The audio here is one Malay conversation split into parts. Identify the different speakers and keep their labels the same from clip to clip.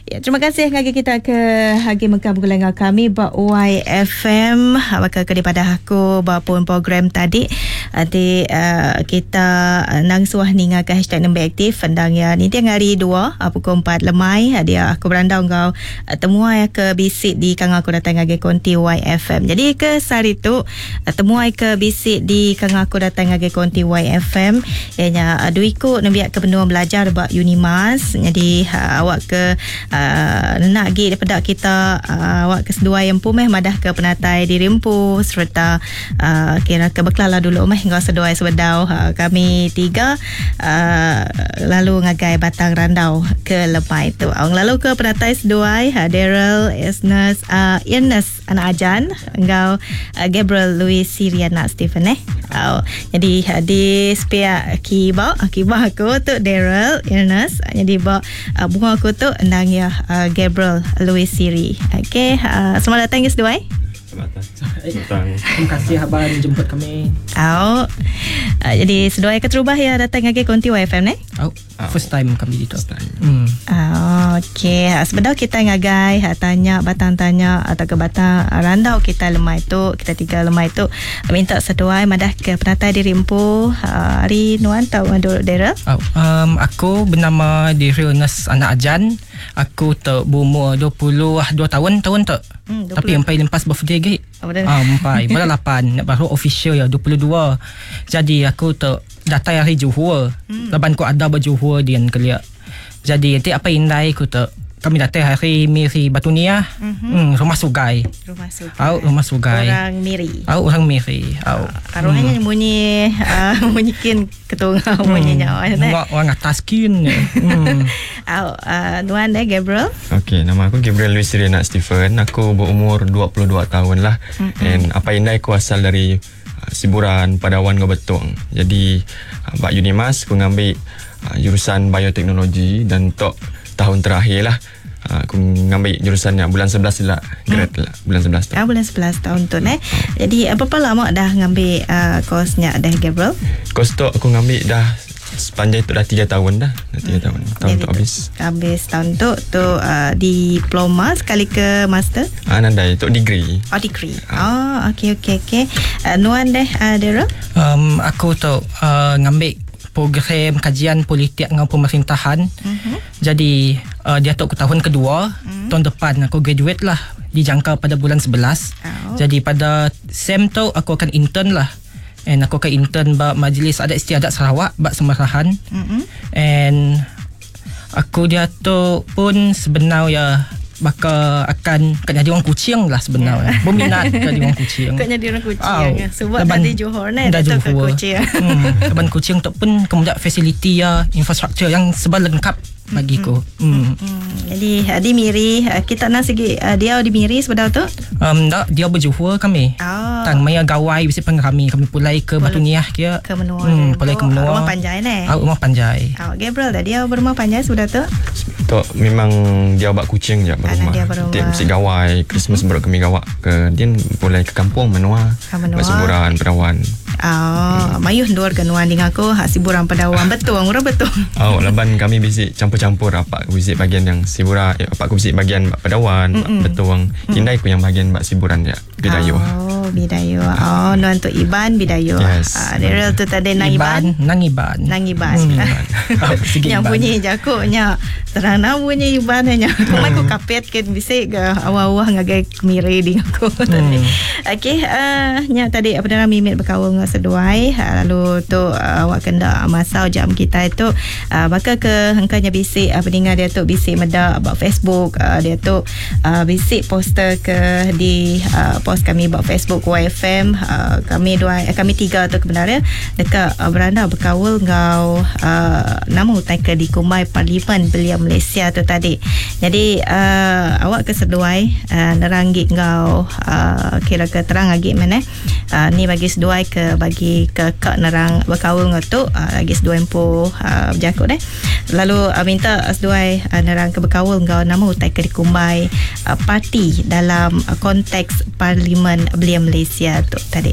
Speaker 1: Ya, terima kasih ngagi kita ke Hagi Mekah bergulungan kami YFM maka daripada aku pun program tadi kita nang suah ninga ke hashtag nembe aktif pendang ya ni tiang hari 2 pukul 4 lemai dia aku berandau kau temuai ke bisik di kang aku datang ngagi konti YFM. Jadi ke sari tu temuai ke bisik di kang aku datang ngagi konti YFM ianya duiku nembiak ke benua belajar bak Unimas. Jadi awak ke nak pergi daripada kita awak kesedua yang pun madah ke penatai di Rimpu serta kira ke Beklala dulu hingga sedua sebedau kami tiga lalu ngagai Batang Randau ke Lemai tu. Lalu ke penatai sedua Daryl Ernest anak Ajan engkau Gabriel Louis Siriana Stephen jadi di spia kiba aku tu Daryl Ernest jadi bunga aku tu endang ya Gabriel Louis Siri. Okey, selamat datang guys dua.
Speaker 2: Terima kasih abang jemput kami.
Speaker 1: Jadi sedua ke terubah ya datang lagi konti YFM ni?
Speaker 2: First time kami di tu.
Speaker 1: Okey, sebenarnya kita ngagai tanya batang tanya atau ke batang randau kita lemai tu, kita tiga lemai tu minta sedua madah ke penatai di Rimpu hari nuan tahu dulu Daryl.
Speaker 2: Aku bernama Daryl Ernest anak Ajan. Aku tu berumur 22 tahun tak. Tapi sampai lepas birthday gay. Sampai bulan 8 nak baru official ya 22. Jadi aku tu datang hari Johor. Leban ku ada berjuhur dia kelia. Jadi nanti apa indai ku tu kami datang hari Miri Batunia. Rumah Sugai. Rumah Sugai.
Speaker 1: Orang Miri.
Speaker 2: Orang Miri.
Speaker 1: Arwahnya bunyi bunyikin ketunga bunyinya.
Speaker 2: Orang atas kin.
Speaker 1: Nuan Gabriel.
Speaker 3: Okey, nama aku Gabriel Louis Siriana Stephen. Aku berumur 22 tahun lah. And apa indai aku asal dari Siburan Padawan Gobetung. Jadi Bak Unimas aku ngambil jurusan bioteknologi dan tok tahun terakhir lah aku ngambil jurusannya bulan 11 lah grade lah bulan 11 tahun.
Speaker 1: Bulan 11 tahun tu Jadi berapa lama dah ngambil kosnya dah Gabriel?
Speaker 3: Kos tu aku ngambil dah sepanjang tu dah 3 tahun dah. 3 tahun. Tahun tu habis.
Speaker 1: Habis tahun tu diploma sekali ke master?
Speaker 3: Nandai tu degree.
Speaker 1: Degree. Okey. Nuan Daryl?
Speaker 2: Aku tu ngambil program kajian politik dengan pemerintahan. Jadi dia tu tahun kedua. Tahun depan aku graduate lah, dijangka pada bulan 11. Jadi pada SEM tu aku akan intern lah. And aku akan intern bak Majlis Adat Istiadat Sarawak bak Semerahan. And aku dia tu pun sebenarnya bakal akan jadi orang Kuching lah sebenarnya. Berminat jadi orang Kuching.
Speaker 1: Jadi orang Kuching. Sebab tadi Johor ni datang ke Kuching.
Speaker 2: Leban Kuching tu pun kemudian fasiliti infrastruktur yang sebab lengkap bagiku.
Speaker 1: Jadi di Miri kita nak segi dia di Miri sebenarnya tu?
Speaker 2: Tak, dia berjuhur kami. Tang maya gawai bisi peng kami pulai ke Batuniah kia.
Speaker 1: Ke Menua.
Speaker 2: Pulai ke Menua.
Speaker 1: Rumah Panjai ni.
Speaker 2: Rumah Panjai.
Speaker 1: Gabriel dah dia berumah Panjai sudah tu?
Speaker 3: Tu memang dia bak Kuching je berumah. Dia mesti gawai Christmas baru kami gawak ke dia pulai ke kampung Menua. Siburan Padawan.
Speaker 1: Mayuh dua kenuan dengan aku Siburan Padawan betul orang betul.
Speaker 3: Leban kami bisik campur-campur apa aku bisik bagian yang Siburan apa aku bisik bagian Padawan betul orang Indai aku yang bagian Siburan dia Bidayu.
Speaker 1: Bidayu. Nuan tu Iban Bidayu.
Speaker 3: Yes.
Speaker 1: Daryl tu tadi Nang Iban. Yang bunyi jakuknya terang bunyi Iban hanya. Kau aku kapet ke bisik ke awal-awal ngagai Miri dengan aku tadi. Okey, nya tadi apa nama Mimit berkawal dengan seduai lalu tu awak kena masa jam kita itu bakal ke hangkanya bisik pendengar dia tu bisik medak about Facebook dia tu bisik poster ke di post kami about Facebook YFM kami tiga tu kebenarnya dekat beranda berkawal ngau nama utai ke di Kumai Parlimen Belia Malaysia tu tadi. Jadi awak keseduai neranggit ngau kira ke terang lagi mana ni bagi seduai ke bagi ke kak nerang berkawal ngau tu lagi seduai empu berjakut lalu minta seduai nerang ke berkawal ngau nama utai ke di Kumai parti dalam konteks Parlimen Belia Malaysia tu tadi.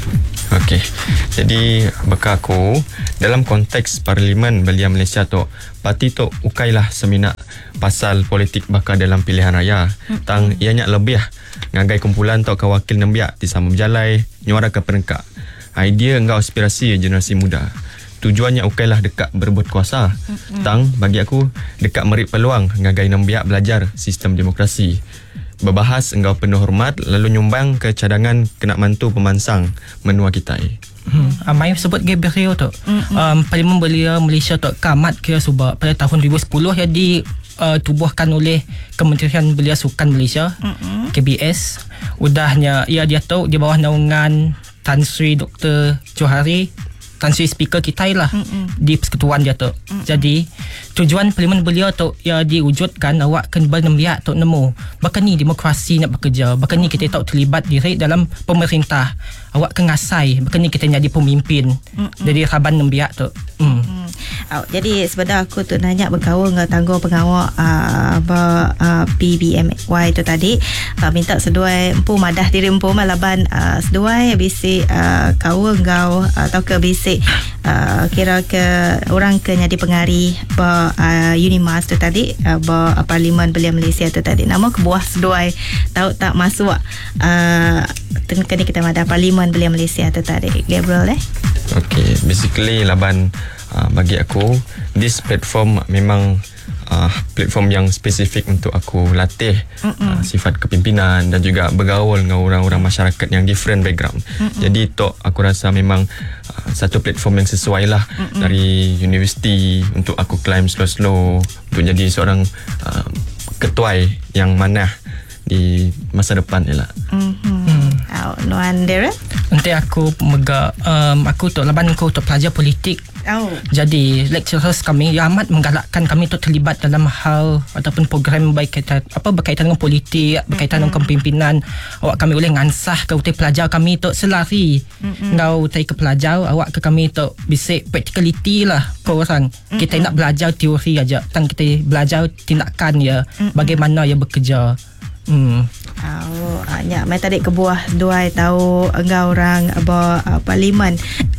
Speaker 3: Okey. Jadi beka aku dalam konteks Parlimen Belia Malaysia tu parti tu ukailah seminar pasal politik bakal dalam pilihan raya. Tang ianya lebih ngagai kumpulan tu kawakil nembiak di sama berjalai nyuara ke penengkak. Idea engkau aspirasi generasi muda. Tujuannya ukailah dekat berebut kuasa. Tang bagi aku dekat merit peluang ngagai nembiak belajar sistem demokrasi. Berbahas engkau penuh hormat lalu nyumbang ke cadangan kena mantu pemansang menua kita.
Speaker 2: Mai sebut Gabriel tu. Parlimen Belia Malaysia tu kamat kira subak pada tahun 2010 yang ditubuhkan oleh Kementerian Belia Sukan Malaysia, KBS. Udahnya ia dia tu di bawah naungan Tan Sri Dr. Johari, Tan Sri Speaker kita lah di persekutuan dia tu. Jadi tujuan Parlimen Belia tu ia diwujudkan awak kembali nembiak tu nemu bahkan ni demokrasi nak bekerja, bahkan ni kita tak terlibat diri dalam pemerintah, awak kengasai bahkan ni kita jadi pemimpin jadi raban nembiak tu.
Speaker 1: Jadi sebenarnya aku tu nanya berkawan dengan tangguh pengawal PBMY tu tadi, minta seduai empu madah diri empu malaban seduai bisi kawan kau atau ke bisi kira ke orang ke jadi pengari Unimas tu tadi Parlimen Belia Malaysia tu tadi, nama kebuah seduai tahu tak masuk kena kita madah Parlimen Belia Malaysia tu tadi, Gabriel
Speaker 3: Okay, basically laban bagi aku this platform memang platform yang spesifik untuk aku latih sifat kepimpinan dan juga bergaul dengan orang-orang masyarakat yang different background. Jadi tok aku rasa memang satu platform yang sesuai lah dari universiti untuk aku climb slow-slow untuk jadi seorang ketuai yang manah di masa depan ni lah.
Speaker 1: Nuan Dara?
Speaker 2: Nanti aku aku tu laban aku tu pelajar politik. Jadi lecturers kami amat menggalakkan kami untuk terlibat dalam hal ataupun program berkaitan dengan politik, berkaitan dengan kepimpinan. Awak kami boleh ngansah ke utai pelajar kami tu selari. Ngau utai ke pelajar awak ke kami tu bisik practicality lah kau orang. Kita nak belajar teori aja, tang kita belajar tindakan ya, bagaimana ia bekerja.
Speaker 1: Mai tadi kebuah dua tahu engkau orang Parlimen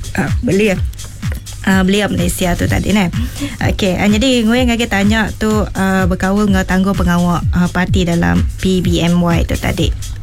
Speaker 1: Belia Malaysia tu tadi ni. Okey, jadi gue ngagi tanya tu berkawan dengan tangguh pengawal parti dalam PBMY tu tadi.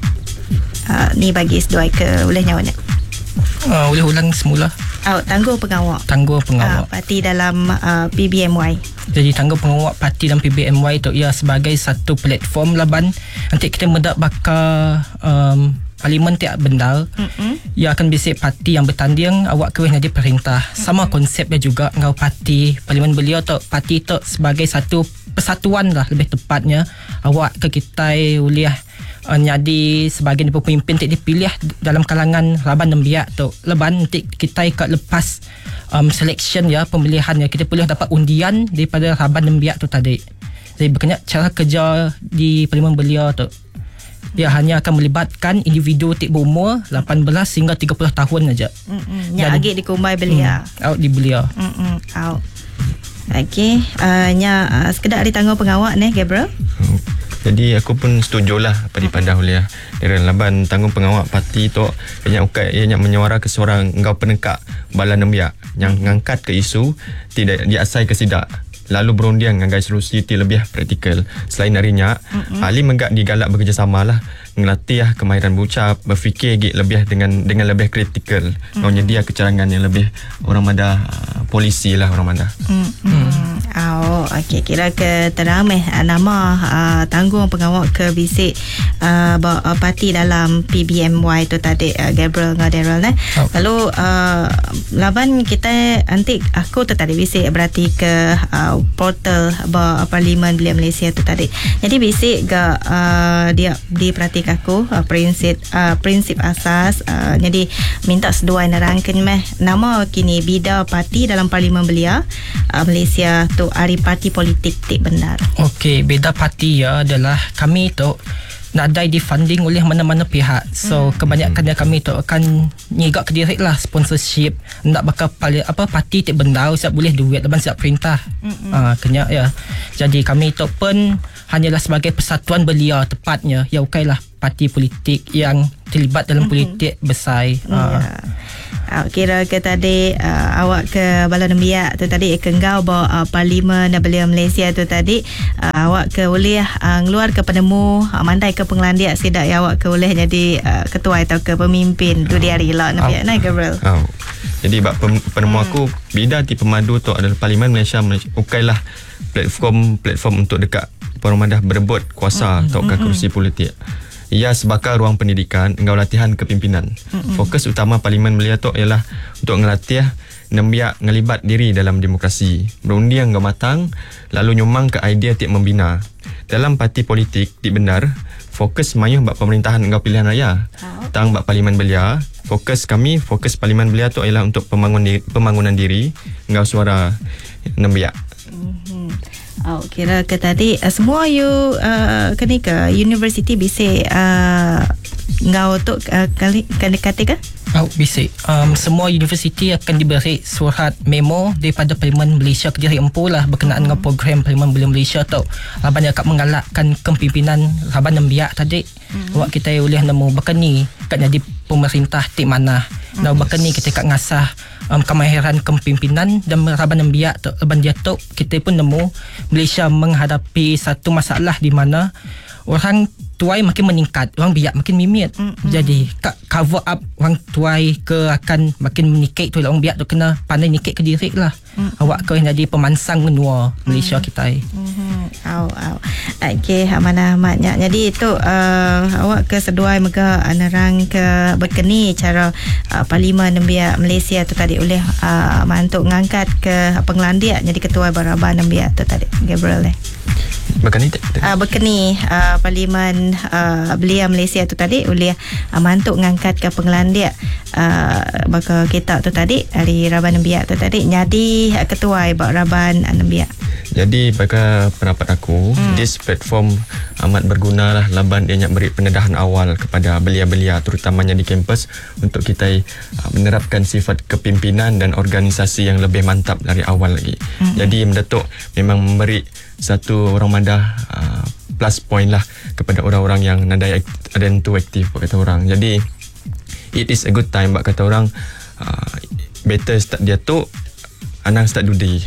Speaker 1: Ni bagi sedoi ke boleh nyawanya.
Speaker 2: Boleh ulang semula.
Speaker 1: Tangguh pengawal parti dalam PBMY.
Speaker 2: Jadi tangguh pengawal parti dalam PBMY tu ia sebagai satu platform laban nanti kita mendak bakal Parlimen tiap benda ia akan bisik parti yang bertanding awak keweh jadi perintah. Sama konsepnya juga ngau parti Parlimen Belia tu parti tu sebagai satu persatuan lah lebih tepatnya. Awak ke kita uliah jadi sebagai pemimpin tak dipilih dalam kalangan raban nembiak tu. Leban nanti kita ikat lepas selection ya, pemilihan ya, kita boleh dapat undian daripada raban nembiak tu tadi. Jadi berkenyak cara kerja di Parlimen Belia tu ia hanya akan melibatkan individu tik berumur 18 hingga 30 tahun saja.
Speaker 1: Yang agak di Kumbai Belia.
Speaker 2: Out di Belia.
Speaker 1: Out. Okey, sekedar ditangguh pengawal ni Gabriel.
Speaker 3: Jadi aku pun setujulah daripada Hulia. Dari laban tanggung pengawal parti tu ianya menyuara ke seorang engkau penengkak bala nembiak yang ngangkat ke isu tidak diasai ke sidak. Lalu berundian dengan solusi lebih praktikal. Selain darinya, ahli menggak digalak bekerjasama lah, ngelatih kemahiran berucap, berfikir lebih dengan lebih kritikal, menyedia kecarangan yang lebih orang mada polisi lah orang mada.
Speaker 1: Okey, kira ke teramai nama tanggung pengawal ke bisik parti dalam PBMY tu tadi Gabriel Ngaderel Lalu laban kita nanti aku tu tadi bisik berarti ke portal Parlimen Belia Malaysia tu tadi. Jadi bisik dia diperhatikan aku prinsip asas jadi minta seduai nerangkan nama kini bida parti dalam Parlimen Belia Malaysia tu hari parti politik tik benar.
Speaker 2: Okey, beda parti ya adalah kami tu nadai difunding oleh mana-mana pihak. So kebanyakannya kami tu akan nyigak ke diri lah sponsorship. Nak bakal parti tik benda siap boleh duit leban siap perintah. Kenyak ya. Jadi kami tu pun hanyalah sebagai persatuan belia tepatnya. Ya ukailah parti politik yang terlibat dalam politik besar.
Speaker 1: Kira ke tadi awak ke Balon Biak tu tadi ke ngau bawa Parlimen Belia Malaysia tu tadi awak ke boleh keluar ke penemu mandai ke pengelandiak sidak ya awak ke boleh jadi ketua atau ke pemimpin tu dia rela nak biak naik Gabriel.
Speaker 3: Jadi bab penemu aku bida ti pemadu tu adalah Parlimen Malaysia ukailah platform untuk dekat perumahan berebut kuasa atau ke kerusi politik. Ia sebakar ruang pendidikan engkau latihan kepimpinan. Fokus utama Parlimen Belia tu ialah untuk ngelatih nembiak ngelibat diri dalam demokrasi. Berundi engkau matang lalu nyumang ke idea tik membina. Dalam parti politik tik benar fokus mayuh bab pemerintahan engkau pilihan raya. Tang bab Parlimen Belia, fokus Parlimen Belia tu ialah untuk pembangunan diri engkau suara nembiak.
Speaker 1: Kira ke tadi semua you kena ke universiti bisa ngau tu kena katakan
Speaker 2: Bisik. Semua universiti akan diberi surat memo daripada Parlimen Malaysia ke diri empu lah berkenaan dengan program Parlimen Malaysia tu. Laban dia akan menggalakkan kepimpinan Raban Nembiak tadi. Awak kita boleh nemu berkeni kat jadi pemerintah tik mana. Dan berkeni kita kat ngasah kemahiran kepimpinan dan Raban Nembiak tu. Laban dia tu kita pun nemu Malaysia menghadapi satu masalah di mana orang tuai makin meningkat, orang biak makin mimit. Jadi cover up orang tuai ke akan makin menikik tu, orang biak tu kena pandai nikik ke diri lah. Awak kau jadi pemansang menua Malaysia kita.
Speaker 1: Okey, mana maknya. Jadi itu awak ke seduai mega anerang ke berkeni cara Parlimen Nembiak Malaysia tu tadi oleh mantuk ngangkat ke pengelandiak jadi ketua Baraban Nembiak tu tadi Gabriel berkeni Parlimen Belia Malaysia tu tadi oleh mantuk ngangkat ke pengelandiak baka kita tu tadi dari Raban Nembiak tu tadi jadi ketua Raban Nembiak.
Speaker 3: Jadi bagi pendapat aku, this platform amat berguna lah laban dia nak beri pendedahan awal kepada belia-belia terutamanya di kampus untuk kita menerapkan sifat kepimpinan dan organisasi yang lebih mantap dari awal lagi. Jadi Mendatuk memang memberi satu orang madah plus point lah kepada orang-orang yang nadai adentu aktif kata orang. Jadi it is a good time bak kata orang better start dia tu Anang start dudi.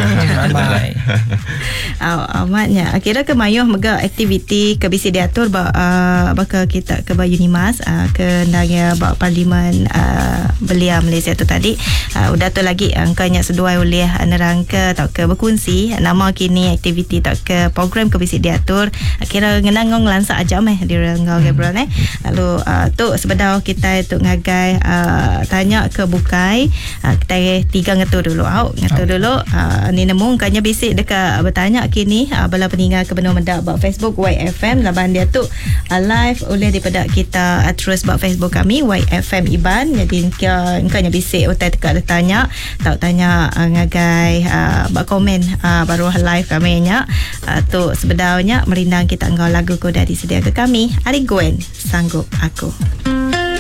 Speaker 1: Amatnya kira ke mayuh mega aktiviti ke bisi diatur baka kita ke Unimas ke ndangnya bak Parlimen Belia Malaysia tu tadi udah tu lagi angkanya seduai oleh nerangka tak ke berkongsi nama kini aktiviti tak ke program ke bisi diatur kira ngenangong lansa aja di Rengau Gabriel lalu tu sebenarnya kita tu ngagai tanya ke bukai kita tiga ngatur dulu ni nemu kanya bisik dekat bertanya kini bala peninggal ke benua mendak bak Facebook YFM laban dia tu live oleh daripada kita terus bak Facebook kami YFM Iban jadi kanya bisik utai dekat tanya tak tanya ngagai bak komen baru live kami nya tu sebenarnya merindang kita engkau lagu ko dari sedia ke kami Ari Gwen Sanggup Aku.